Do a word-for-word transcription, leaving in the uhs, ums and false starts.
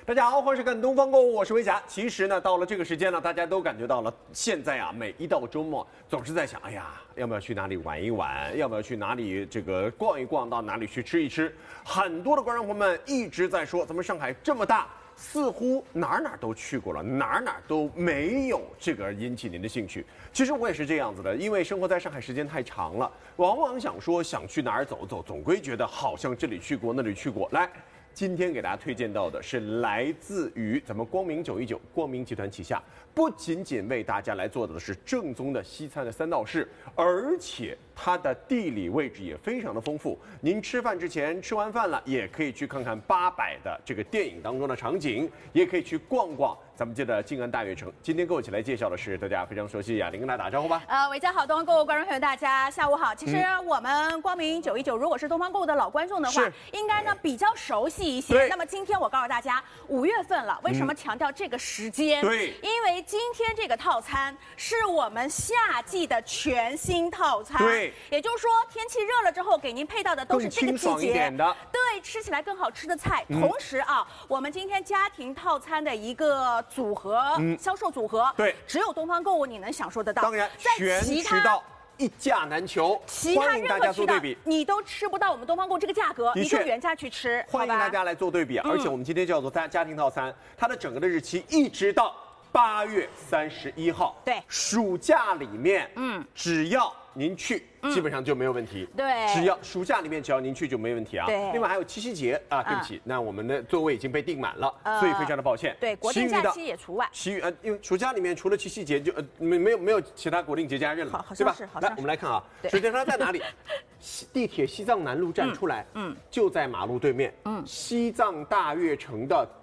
大家好，欢迎收看东方购物，我是维霞。其实呢，到了这个时间呢，大家都感觉到了，现在啊，每一到周末，总是在想，哎呀，要不要去哪里玩一玩？要不要去哪里这个逛一逛？到哪里去吃一吃？很多的观众朋友们一直在说，咱们上海这么大，似乎哪儿哪儿都去过了，哪儿哪儿都没有这个引起您的兴趣。其实我也是这样子的，因为生活在上海时间太长了，往往想说想去哪儿走走，总归觉得好像这里去过，那里去过。来。今天给大家推荐到的是来自于咱们光明九一九光明集团旗下，不仅仅为大家来做的是正宗的西餐的三道式，而且它的地理位置也非常的丰富。您吃饭之前吃完饭了，也可以去看看八佰的这个电影当中的场景，也可以去逛逛咱们这的静安大悦城。今天跟我一起来介绍的是大家非常熟悉雅玲，跟大家打招呼吧。 呃，维嘉好，东方购物观众朋友大家下午好。其实我们光明九一九，如果是东方购物的老观众的话，应该呢比较熟悉一些。那么今天我告诉大家，五月份了，为什么强调这个时间？ 对， 因为今天这个套餐是我们夏季的全新套餐。 对， 也就是说天气热了之后，给您配到的都是这个季节的， 对，吃起来更好吃的菜。嗯、同时啊，我们今天家庭套餐的一个组合、嗯、销售组合， 对， 只有东方购物你能享受得到。 当然，全渠道一价难求， 其他任何渠道你都吃不到我们东方购这个价格，你就原价去吃。 欢迎大家来做对比，而且我们今天叫做家家庭套餐，它的整个的日期一直到八月三十一号。 对， 暑假里面，嗯，只要您去。基本上就没有问题， 对， 只要暑假里面只要您去就没问题啊。 对， 另外还有七夕节啊，对不起，那我们的座位已经被订满了，所以非常的抱歉。 对，国定假期也除外。 其余呃，因为暑假里面除了七夕节就呃没没有没有其他国定节假日了， 对吧？ 来，我们来看啊，首先它在哪里？地铁西藏南路站出来，嗯，就在马路对面，嗯，西藏大悦城的